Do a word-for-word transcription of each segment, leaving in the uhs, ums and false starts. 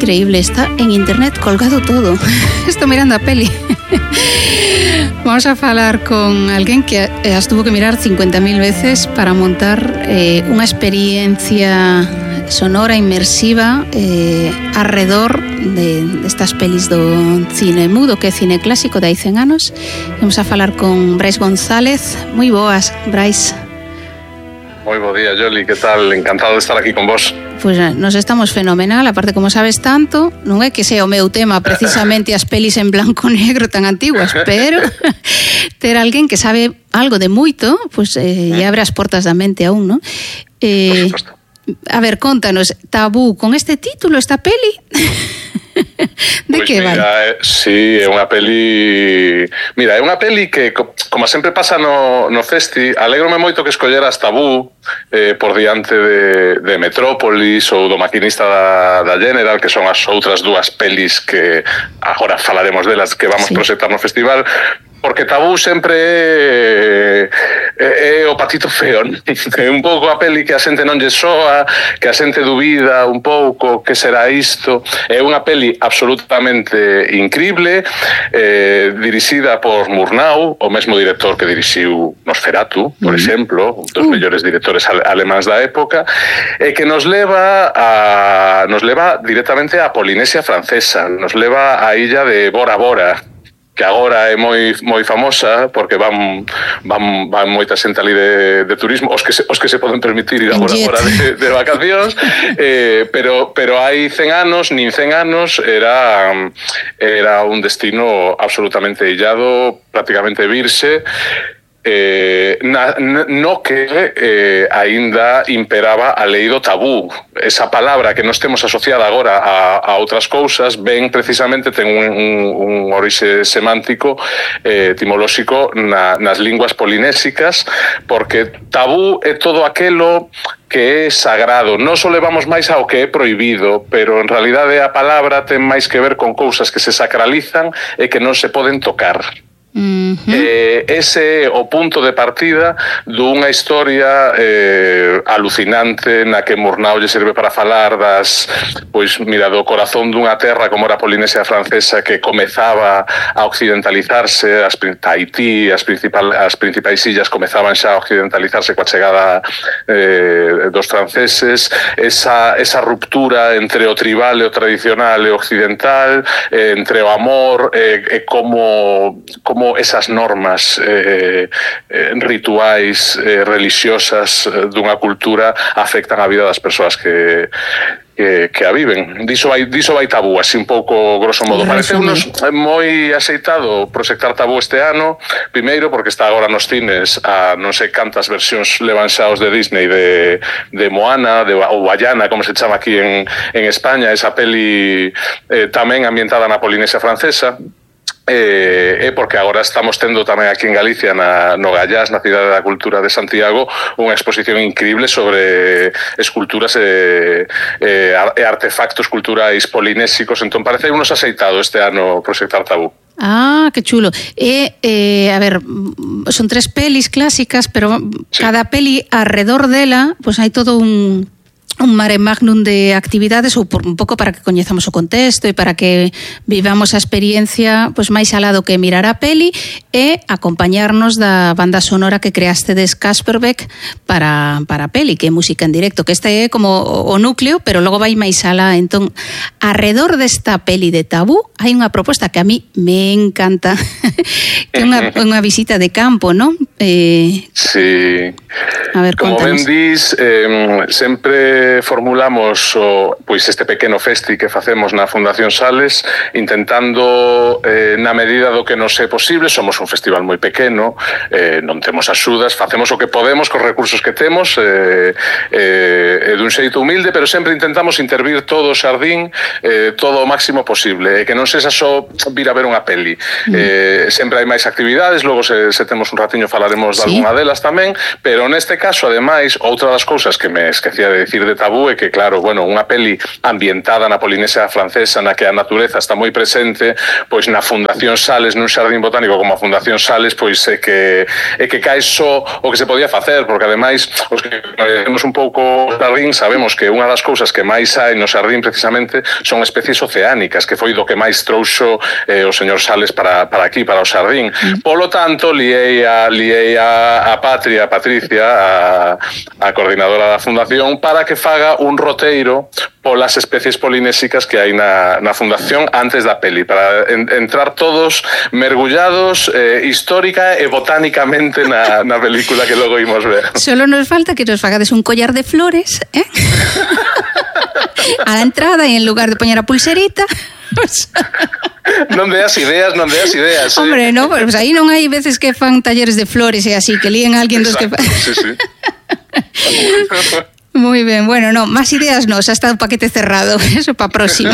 increíble, está en internet colgado todo. Estou mirando a peli. Vamos a falar con alguén que as tuvo que mirar cincuenta mil veces para montar eh, unha experiencia sonora inmersiva eh, arredor de estas pelis do cine mudo, que é cine clásico de hai cen anos. Vamos a falar con Brais González. Moi boas, Brais. Moi bo día, Yoli, que tal? Encantado de estar aquí con vos. Pois pues, nos estamos fenomenal, aparte como sabes tanto, non é que sea o meu tema precisamente as pelis en blanco e negro tan antiguas, pero ter alguén que sabe algo de moito, pois pues, eh, e abre as portas da mente a un, non? Eh, Por suposto. A ver, contanos, Tabú, con este título, esta peli? De pues que vai? Mira, sí, é unha peli... Mira, é unha peli que, como sempre pasa no, no festi, alégrome moito que escolleras Tabú eh, por diante de, de Metrópolis ou do Maquinista da, da General, que son as outras dúas pelis que agora falaremos delas que vamos sí. proxectar no festival, porque Tabú sempre é, é, é o patito feo, non? É un pouco a peli que a xente non lle soa, que a xente dubida un pouco que será isto. É unha peli absolutamente increíble, eh, dirixida por Murnau, o mesmo director que dirixiu Nosferatu, por mm. exemplo, un dos uh. mellores directores alemáns da época, e que nos leva a nos leva directamente a Polinesia Francesa, nos leva á illa de Bora Bora, que agora é moi moi famosa porque van van van moita xente ali de, de turismo, os que se, os que se poden permitir ir agora agora de, de vacacións, eh, pero pero hai cen anos, nin cen anos era era un destino absolutamente illado, prácticamente virxe. Eh, na, no que eh, aínda imperaba a lei do tabú. Esa palabra que nos temos asociada agora a, a outras cousas ven precisamente, ten un, un, un orixe semántico eh, etimolóxico na, nas linguas polinésicas, porque tabú é todo aquelo que é sagrado. Non só levamos máis ao que é prohibido, pero en realidade a palabra ten máis que ver con cousas que se sacralizan e que non se poden tocar. Uh-huh. Eh, ese é o punto de partida dunha historia eh, alucinante na que Murnau lle serve para falar das, pois mira, do corazón dunha terra como era a Polinesia Francesa, que comezaba a occidentalizarse, as Tahití, as, principal, as principais illas comezaban xa a occidentalizarse coa chegada eh, dos franceses, esa, esa ruptura entre o tribal e o tradicional e o occidental, eh, entre o amor e eh, como como esas normas eh, eh, rituais, eh, religiosas eh, dunha cultura afectan a vida das persoas que que, que a viven. Diso vai, diso vai Tabú, así un pouco grosso modo. Parece unos moi axeitado proxectar Tabú este ano, primeiro porque está agora nos cines a non sei cantas versións levan xa os de Disney de, de Moana, de, ou Bayana, como se chama aquí en, en España, esa peli eh, tamén ambientada na Polinesia Francesa. É eh, porque agora estamos tendo tamén aquí en Galicia, na, no Gallás, na Cidade da Cultura de Santiago, unha exposición increíble sobre esculturas e, e, e artefactos culturais polinésicos. Entón parece unos aceitado este ano proxectar Tabú. Ah, que chulo. E, eh, a ver, son tres pelis clásicas, pero sí. cada peli arredor dela, pues hai todo un... un mare magnum de actividades, ou por un pouco para que coñezamos o contexto e para que vivamos a experiencia pois máis alado que mirar a peli e acompañarnos da banda sonora que creaste de Kasperbeck para, para a peli, que é música en directo, que este é como o núcleo, pero logo vai máis alá. Entón, arredor desta peli de Tabú hai unha proposta que a mí me encanta, que é unha, unha visita de campo, non? Eh, sí. A ver, como contanos. ben dis, eh, sempre formulamos o, pois este pequeno festi que facemos na Fundación Sales, intentando eh, na medida do que nos é posible. Somos un festival moi pequeno, eh, non temos axudas, facemos o que podemos cos recursos que temos, eh, eh, dun xeito humilde, pero sempre intentamos intervir todo o xardín, eh, todo o máximo posible, e que non sexa só vir a ver unha peli. Mm. Eh, sempre hai máis actividades, logo se, se temos un ratiño falaremos de sí. algunha delas tamén, pero Pero neste caso, ademais, outra das cousas que me esquecía de decir de Tabú é que, claro, bueno, unha peli ambientada na Polinesia francesa, na que a natureza está moi presente, pois na Fundación Sales, nun xardín botánico como a Fundación Sales, pois é que é que cae só o que se podía facer, porque ademais, os que conhecemos un pouco o xardín, sabemos que unha das cousas que máis hai no xardín precisamente son especies oceánicas, que foi do que máis trouxo eh, o señor Sales para, para aquí, para o xardín. Mm. Polo tanto, liei a, liei a, a Patria, a Patricia, a, a coordinadora da Fundación, para que faga un roteiro polas especies polinésicas que hai na, na Fundación antes da peli, para en, entrar todos mergullados eh, histórica e botánicamente na, na película que logo imos ver. Solo nos falta que nos fagades un collar de flores, eh? A la entrada e en lugar de poñer a pulserita... Non deas ideas, non deas ideas. Hombre, eh? no, pues aí non hai veces que fan talleres de flores e así, que líen a alguén dos que... Sí, sí. Muy bien, bueno, no, más ideas no, xa está un paquete cerrado, eso para próxima.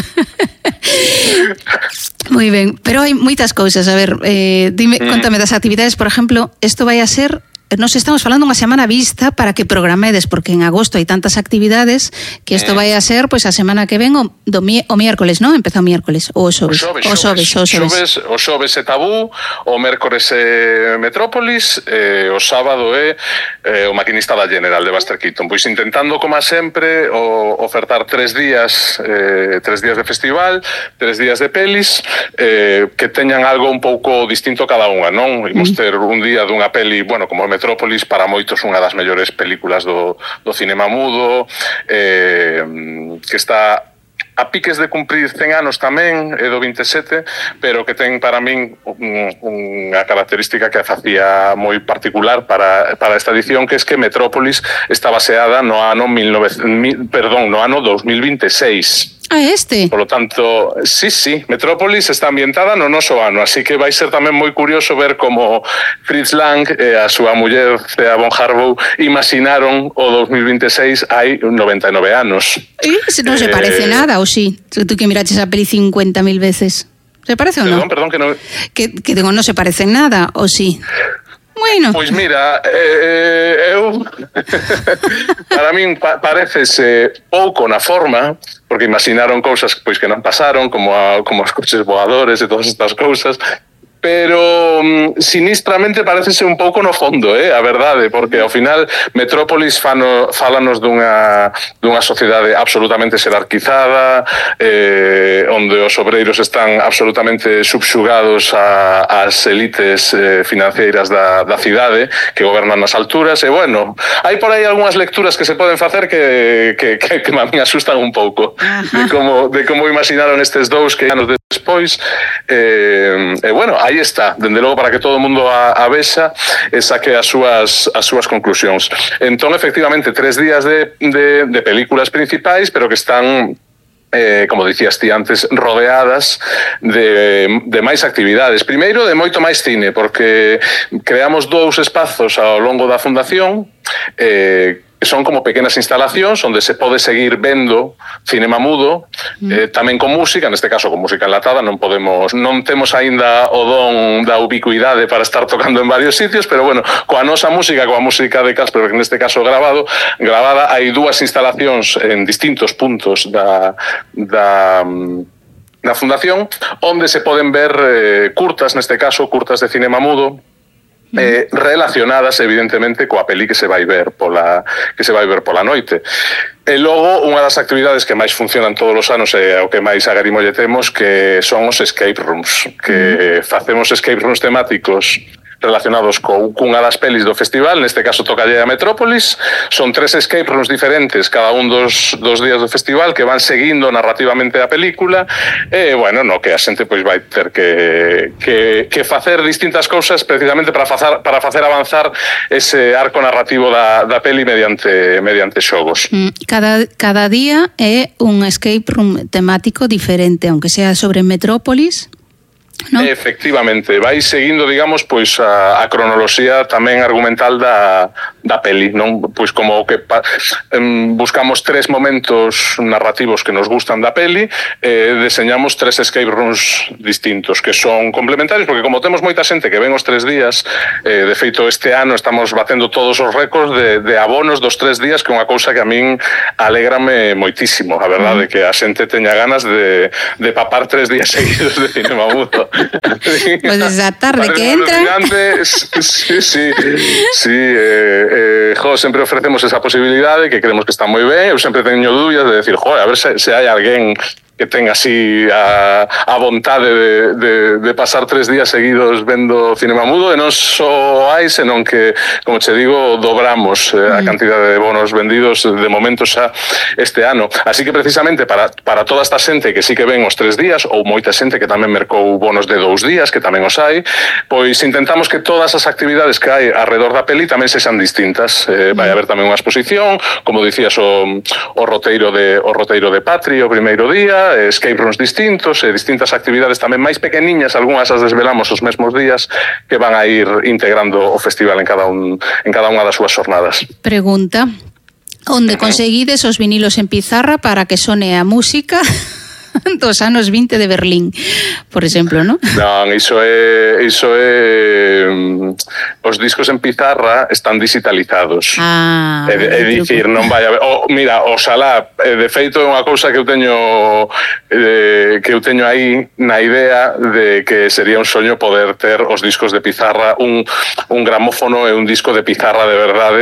Muy ben, pero hai moitas cousas, a ver, eh, dime, mm. contame das actividades, por exemplo, isto vai a ser... Nos estamos falando unha semana vista para que programedes, porque en agosto hai tantas actividades que isto vai a ser pois a semana que ven o, do, o miércoles, non? Empeza o miércoles, ou o xoves. O xoves, o xoves, o xoves. O xoves é Tabú, o mércores é Metrópolis, e o sábado é eh, o Maquinista da General de Buster Keaton. Pois intentando, como sempre, o, ofertar tres días eh, tres días de festival, tres días de pelis, eh, que teñan algo un pouco distinto cada unha, non? Imos ter un día dunha peli, bueno, como Metrópolis, para moitos unha das mellores películas do, do cinema mudo, eh, que está a piques de cumprir cen anos tamén, é do vinte e sete, pero que ten para min un, unha característica que a facía moi particular para, para esta edición, que é que Metrópolis está baseada no ano mil novecientos, perdón, no ano dos mil vinte e seis. Ah, este? Por lo tanto, sí, sí, Metrópolis está ambientada no noso ano, así que vai ser tamén moi curioso ver como Fritz Lang e a súa muller Thea von Harbaugh imaginaron o dos mil vinte e seis hai noventa e nove anos. E non se parece eh... nada, ou sí? Tú que miraches a peli cincuenta mil veces. Se parece ou non? Perdón, perdón, que non... Que, que digo, non se parece en nada, ou sí? Bueno. Pois mira, eh, eu para min pa parecese pouco na forma, porque imaginaron cousas pois que non pasaron, como a, como os coches voadores e todas estas cousas, pero um, sinistramente parecese un pouco no fondo, eh, a verdade, porque ao final Metrópolis fano, fálanos dunha, dunha sociedade absolutamente xerarquizada, eh, onde os obreiros están absolutamente subxugados a, as elites eh, financeiras da, da cidade que gobernan nas alturas, e bueno, hai por aí algunhas lecturas que se poden facer que, que, que, que a mí asustan un pouco de como, de como imaginaron estes dous que anos despois, eh, e bueno, aí está, dende logo para que todo o mundo a, a vexa e saque as súas, as súas conclusións. Entón, efectivamente, tres días de, de, de películas principais, pero que están... Eh, como dicías ti antes, rodeadas de, de máis actividades. Primeiro, de moito máis cine, porque creamos dous espazos ao longo da Fundación, eh, que son como pequenas instalacións onde se pode seguir vendo cinema mudo, eh, tamén con música, neste caso con música enlatada, non podemos, non temos aínda o don da ubicuidade para estar tocando en varios sitios, pero bueno, coa nosa música, coa música de Casper, que neste caso grabado, gravada, hai dúas instalacións en distintos puntos da da da Fundación, onde se poden ver eh, curtas, neste caso, curtas de cinema mudo, Eh, relacionadas evidentemente coa peli que se vai ver pola que se vai ver pola noite. E logo, unha das actividades que máis funcionan todos os anos e o que máis agarimo lle temos, que son os escape rooms, que facemos escape rooms temáticos relacionados co, cunha das pelis do festival, neste caso tocalle a Metrópolis. Son tres escape rooms diferentes cada un dos, dos días do festival, que van seguindo narrativamente a película, e, bueno, no que a xente pois vai ter que, que, que facer distintas cousas precisamente para facer, para facer avanzar ese arco narrativo da, da peli mediante, mediante xogos. Cada, cada día é un escape room temático diferente, aunque sea sobre Metrópolis. ¿no? Efectivamente, vai seguindo, digamos, pois a, a cronoloxía tamén argumental da, da peli, non? Pois como que pa, em, buscamos tres momentos narrativos que nos gustan da peli e eh, deseñamos tres escape rooms distintos que son complementarios, porque como temos moita xente que ven os tres días, eh, de feito este ano estamos batendo todos os récords de, de abonos dos tres días, que é unha cousa que a min alégrame moitísimo, a verdade, mm. que a xente teña ganas de, de papar tres días seguidos de cinema mudo. Pues esa tarde que entra. Sí, sí, sí. Eh, eh, jo, sempre ofrecemos esa posibilidade que creemos que está moi ben. Eu sempre teño dúbidas de decir, jo, a ver se, se hai alguén que ten así a, a vontade de, de, de pasar tres días seguidos vendo cinema mudo, e non só hai, senón que, como che digo, dobramos eh, a cantidade de bonos vendidos de momento xa este ano. Así que precisamente para, para toda esta xente que sí que ven os tres días, ou moita xente que tamén mercou bonos de dous días, que tamén os hai, pois intentamos que todas as actividades que hai alrededor da peli tamén sexan distintas. Eh, vai haber tamén unha exposición, como dicías, o, o roteiro de o roteiro de Patri o primeiro día, escape rooms distintos e distintas actividades tamén máis pequeniñas, algunhas as desvelamos os mesmos días, que van a ir integrando o festival en cada un en cada unha das súas xornadas. Pregunta: onde conseguides os vinilos en pizarra para que sone a música dos anos vinte de Berlín, por exemplo, non? Non, iso é, iso é os discos en pizarra están digitalizados. Ah, é, é dicir, non vai haber, oh, mira, oxalá, de feito é unha cousa que eu teño eh, que eu teño aí na idea de que sería un soño poder ter os discos de pizarra, un, un gramófono e un disco de pizarra de verdade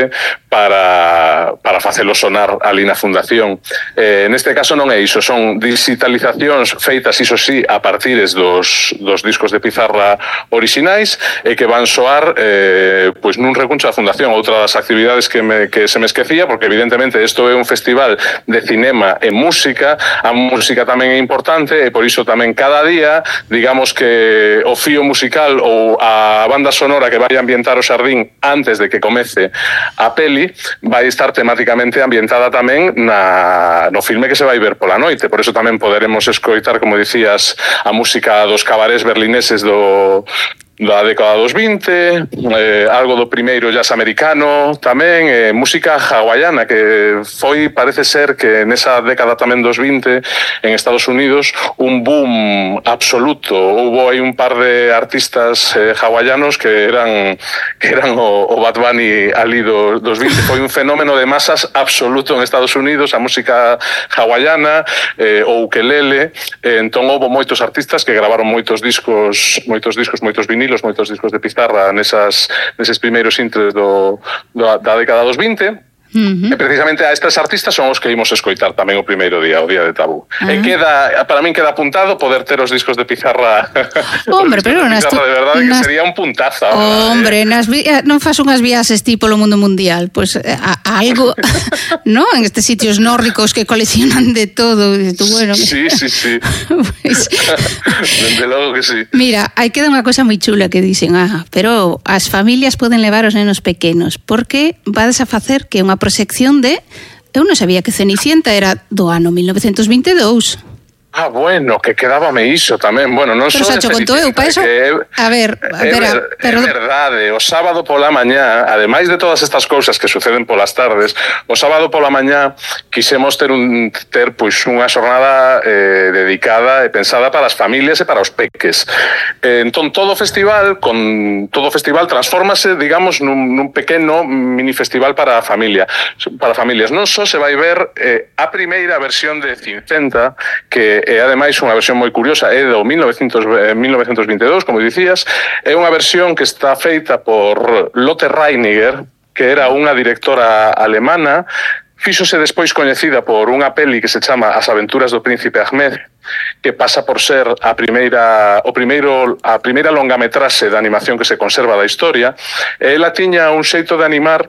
para, para facelo sonar ali na fundación. Eh, neste caso non é iso, son digitalizacións feitas, iso sí, a partires dos, dos discos de pizarra orixinais e que van soar eh, pois nun recuncho da fundación. Outra das actividades que, me, que se me esquecía, porque evidentemente isto é un festival de cinema e música, a música tamén é importante e por iso tamén cada día, digamos que o fío musical ou a banda sonora que vai ambientar o xardín antes de que comece a peli vai estar temáticamente ambientada tamén na, no filme que se vai ver pola noite. Por iso tamén poderemos escoitar, como dicías, a música dos cabarés berlineses do da década dos vinte, eh, algo do primeiro jazz americano tamén, eh, música hawaiana, que foi, parece ser que nesa década tamén dos vinte en Estados Unidos un boom absoluto. Hubo aí un par de artistas eh, hawaianos que eran que eran o, o Bad Bunny ali do, dos vinte. Foi un fenómeno de masas absoluto en Estados Unidos, a música hawaiana, eh, o ukelele, eh, entón houve moitos artistas que gravaron moitos discos, moitos discos, moitos vinilos, moitos discos de pizarra nesas, neses primeiros intres do, do, da década dos vinte. Uh-huh. E precisamente a estes artistas son os que imos escoitar tamén o primeiro día, o día de Tabú. Uh-huh. E queda, para min queda apuntado poder ter os discos de pizarra. Hombre, pero de, pizarra, de verdade nas... que sería un puntazo. Hombre, eh? nas vi... non fas unhas viaxes tipo o mundo mundial, pois pues, a, a algo, ¿no? En estes sitios nórdicos que coleccionan de todo, y tú, bueno. Sí, sí, sí. Pues... Desde logo que sí. Mira, aí queda unha cosa moi chula que dicen, ah, pero as familias poden levar os nenos pequenos, porque vades a facer que unha proxección de... Eu non sabía que Cenicienta era do ano mil novecentos vinte e dous. Ah, bueno, que quedábame iso tamén. Bueno, non pero só xa conto eu, para eso... Que, a ver, a ver, é, pero... é verdade, o sábado pola mañá, ademais de todas estas cousas que suceden polas tardes, o sábado pola mañá quixemos ter un ter pois unha xornada eh, dedicada e pensada para as familias e para os peques. Eh, entón todo o festival, con todo o festival transfórmase, digamos, nun, nun pequeno mini festival para a familia, para familias. Non só se vai ver eh, a primeira versión de Cincenta, que e ademais unha versión moi curiosa, é do mil novecentos vinte e dous, como dicías, é unha versión que está feita por Lotte Reiniger, que era unha directora alemana, fíxose despois coñecida por unha peli que se chama As aventuras do príncipe Ahmed, que pasa por ser a primeira o primeiro a primeira longametraxe de animación que se conserva da historia. E ela tiña un xeito de animar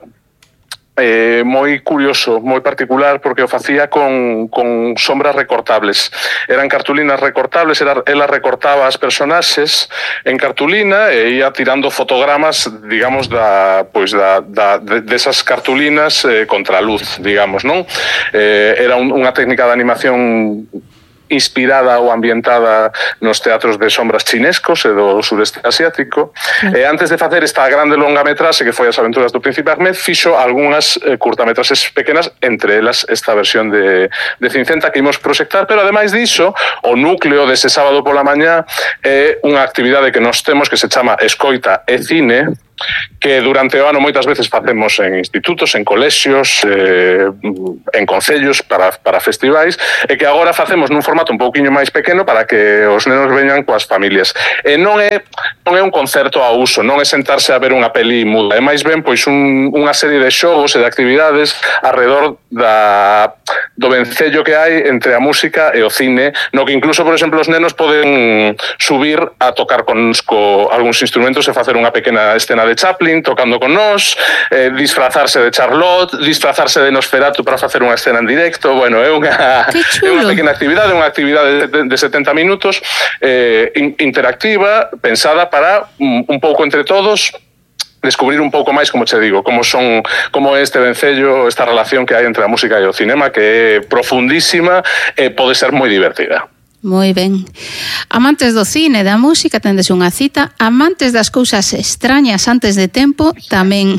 Eh, moi curioso, moi particular, porque o facía con, con sombras recortables. Eran cartulinas recortables, era, ela recortaba as personaxes en cartulina e ia tirando fotogramas, digamos, da, pois da, da, de, desas cartulinas eh, contra a luz, digamos, non? Eh, era un, unha técnica de animación inspirada ou ambientada nos teatros de sombras chinescos e do sureste asiático. Claro. E antes de facer esta grande longametraxe que foi As aventuras do Príncipe Ahmed, fixo algunhas eh, curtametraxes pequenas, entre elas esta versión de, de Cincenta que imos proxectar, pero ademais diso, o núcleo dese sábado pola mañá é unha actividade que nos temos que se chama Escoita e Cine, que durante o ano moitas veces facemos en institutos, en colexios, eh, en concellos para, para festivais, e que agora facemos nun formato un pouquiño máis pequeno para que os nenos veñan coas familias. E non é, non é un concerto a uso, non é sentarse a ver unha peli muda, é máis ben pois un, unha serie de xogos e de actividades alrededor da, do vencello que hai entre a música e o cine, no que incluso, por exemplo, os nenos poden subir a tocar con, co algúns instrumentos e facer unha pequena escena de Chaplin tocando con nós, eh, disfrazarse de Charlotte, disfrazarse de Nosferatu para facer unha escena en directo. Bueno, é unha, é unha pequena actividade, unha actividade de, de setenta minutos eh, interactiva, pensada para un, un pouco entre todos descubrir un pouco máis, como che digo, como son, como é este vencello, esta relación que hai entre a música e o cinema, que é profundísima e pode ser moi divertida. Moi ben. Amantes do cine, da música, tendes unha cita. Amantes das cousas extrañas antes de tempo, tamén.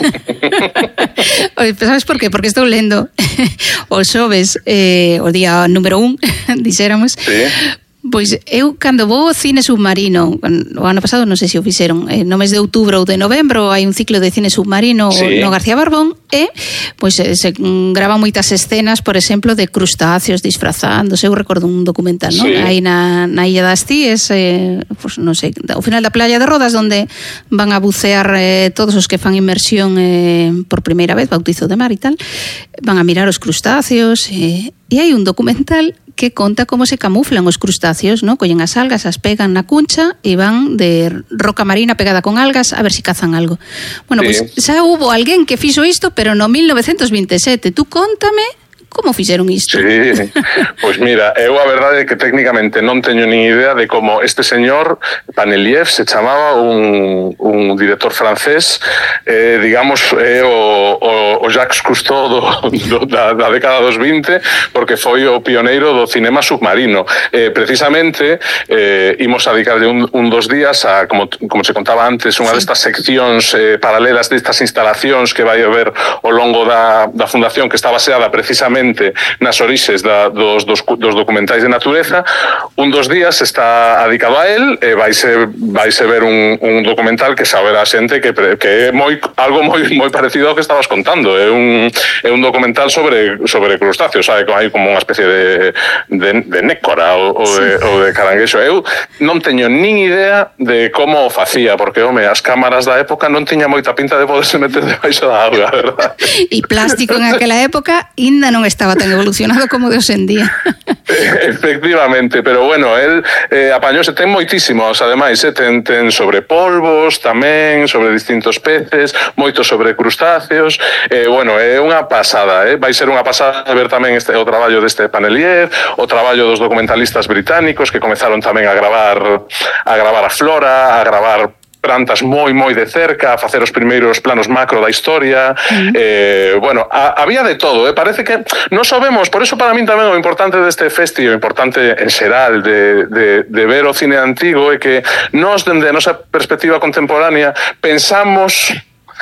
Sabes por qué? Porque estou lendo os xoves, eh, o día número un, dixéramos. Sí. Pois eu, cando vou ao cine submarino, o ano pasado non sei se o fixeron, no mes de outubro ou de novembro hai un ciclo de cine submarino sí. no García Barbón e pois se gravan moitas escenas, por exemplo, de crustáceos disfrazándose. Eu recordo un documental, non? Sí. Aí na, na Illa das Tíes, eh, pois non sei, ao final da playa de Rodas, onde van a bucear eh, todos os que fan inmersión eh, por primeira vez, bautizo de mar e tal, van a mirar os crustáceos eh, e hai un documental que conta como se camuflan os crustáceos, ¿no? Collen as algas, as pegan na cuncha e van de roca marina pegada con algas a ver si cazan algo. Bueno, sí. Pois xa hubo alguén que fixo isto, pero no mil novecentos vinte e sete. Tú contame como fixeron isto. Sí, pois mira, eu a verdade é que técnicamente non teño ni idea de como este señor Paneliev se chamaba, un, un director francés, eh, digamos, é o, o, o Jacques Cousteau do, do, da, da década dos vinte, porque foi o pioneiro do cinema submarino. Eh, precisamente, eh, imos a dedicarle un, un dos días a, como, como se contaba antes, unha sí. destas seccións eh, paralelas destas instalacións que vai haber ao longo da, da fundación, que está baseada precisamente nas orixes da, dos, dos, dos documentais de natureza. Un dos días está dedicado a él e vaise, vaise ver un, un documental que saberá a xente que, que é moi, algo moi, moi parecido ao que estabas contando. É un, é un documental sobre, sobre crustáceos, sabe? Hai como unha especie de, de, de nécora ou, ou, de, sí. ou de caranguexo. Eu non teño nin idea de como o facía, porque, home, as cámaras da época non tiña moita pinta de poderse meter debaixo da auga, verdad? E plástico en aquela época ainda non estaba tan evolucionado como de hoxe en día. Efectivamente, pero bueno, el eh, apañouse, ten moitísimos, ademais, eh, ten, ten sobre polvos tamén, sobre distintos peces, moito sobre crustáceos, eh, bueno, é unha pasada, eh? Vai ser unha pasada ver tamén este, o traballo deste Paneliev, o traballo dos documentalistas británicos que comezaron tamén a gravar a gravar a flora, a gravar plantas moi, moi de cerca, a facer os primeiros planos macro da historia. Uh-huh. eh, bueno, a, había de todo, eh? Parece que non sabemos, por eso para min tamén o importante deste festivo, o importante en xeral de, de, de ver o cine antigo é que nós, dende a nosa perspectiva contemporánea, pensamos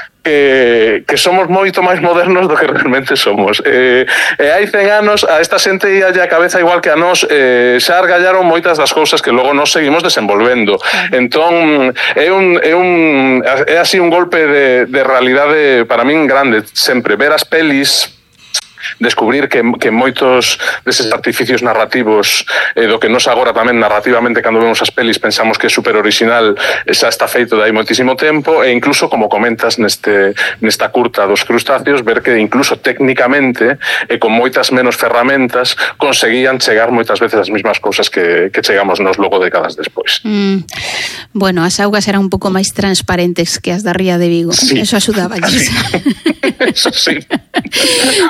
que, que somos moito máis modernos do que realmente somos. Eh, e hai cen anos a esta xente ia a cabeza igual que a nós, eh, xa argallaron moitas das cousas que logo nos seguimos desenvolvendo. Entón, é un, é un é así un golpe de, de realidade para min grande, sempre ver as pelis, descubrir que, que moitos deses artificios narrativos eh, do que nos agora tamén narrativamente cando vemos as pelis pensamos que é super original, xa está feito de hai moitísimo tempo, e incluso como comentas neste, nesta curta dos crustáceos, ver que incluso técnicamente e con moitas menos ferramentas conseguían chegar moitas veces as mesmas cousas que, que chegamos nos logo décadas despois. Mm, bueno, as augas eran un pouco máis transparentes que as da Ría de Vigo. Sí. Eso axudaba. Sí. Eso sí. Vale.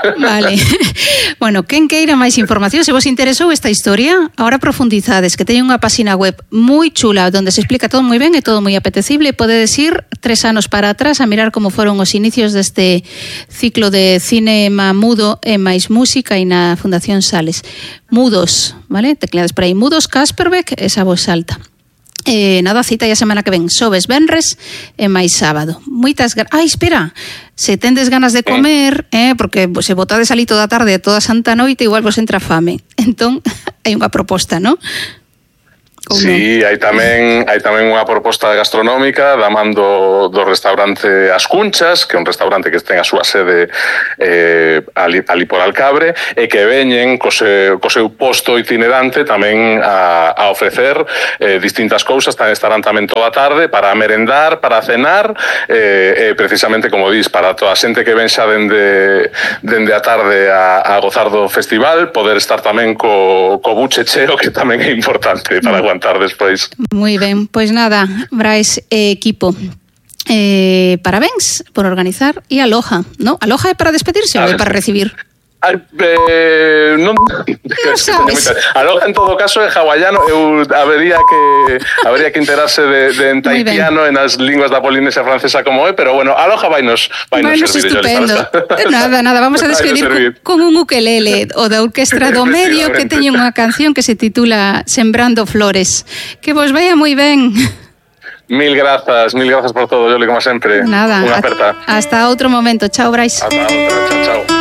Vale. Bueno, quen queira máis información, se vos interesou esta historia, ahora profundizades, que teñen unha página web moi chula, onde se explica todo moi ben e todo moi apetecible, podedes ir tres anos para atrás a mirar como foron os inicios deste ciclo de cinema mudo e máis música e na Fundación Sales. Mudos, vale? Tecleades por aí, Mudos Kasperbeck, esa voz alta. Eh, nada, cita a semana que ven, xoves, venres e máis sábado. Moitas ganas. Ai, espera, se tendes ganas de comer, eh, porque se botades ali toda a tarde, toda a santa noite, igual vos entra fame. Entón, hai unha proposta, non? Sí, hai tamén hai tamén unha proposta gastronómica da man do, do restaurante As Cunchas, que é un restaurante que ten a súa sede eh, ali, ali por Alcabre, e que veñen co seu, co seu posto itinerante tamén a, a ofrecer eh, distintas cousas, tamén estarán tamén toda a tarde para merendar, para cenar, eh, e precisamente, como dis, para toda a xente que ven xa dende, dende a tarde a, a gozar do festival, poder estar tamén co, co buche cheo, que tamén é importante para aguantar despois. Moi ben, pois nada, Brais e equipo, eh, parabéns por organizar e aloja, non? Aloja é para despedirse ou é para recibir? Ay, eh, non, aloja en todo caso é hawaiano, eu habería que habería que enterarse de, de en tahitiano e nas linguas da Polinesia francesa como é, pero bueno, aloja vainos vainos servir. Estupendo. Nada, nada, vamos a despedir con, con un ukelele o da Orquestra do Medio, que teñe unha canción que se titula Sembrando Flores. Que vos vaya moi ben. Mil grazas, mil grazas por todo, Yoli, como sempre. Nada, unha aperta. Hasta outro momento. Chao, Brais. Hasta outro, chao, chao.